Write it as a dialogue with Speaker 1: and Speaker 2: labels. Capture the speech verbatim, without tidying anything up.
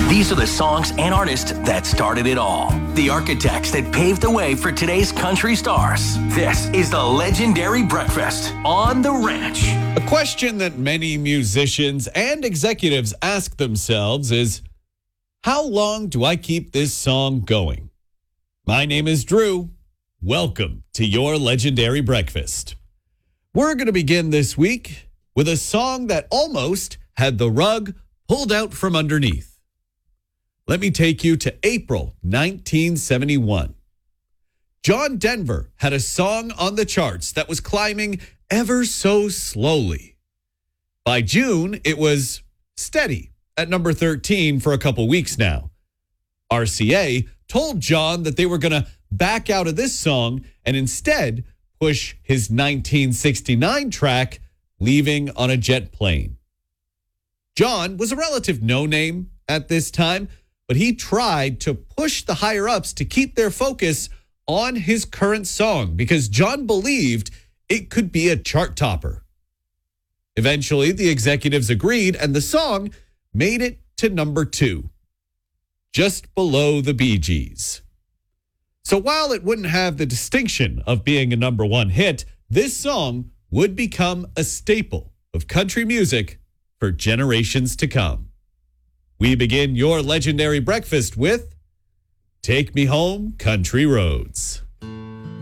Speaker 1: These are the songs and artists that started it all. The architects that paved the way for today's country stars. This is the Legendary Breakfast on the Ranch.
Speaker 2: A question that many musicians and executives ask themselves is, how long do I keep this song going? My name is Drew. Welcome to your Legendary Breakfast. We're going to begin this week with a song that almost had the rug pulled out from underneath. Let me take you to April nineteen seventy-one. John Denver had a song on the charts that was climbing ever so slowly. By June, it was steady at number thirteen for a couple weeks now. R C A told John that they were going to back out of this song and instead push his nineteen sixty-nine track, Leaving on a Jet Plane. John was a relative no-name at this time, but he tried to push the higher-ups to keep their focus on his current song because John believed it could be a chart topper. Eventually, the executives agreed, and the song made it to number two, just below the Bee Gees. So while it wouldn't have the distinction of being a number one hit, this song would become a staple of country music for generations to come. We begin your Legendary Breakfast with Take Me Home, Country Roads.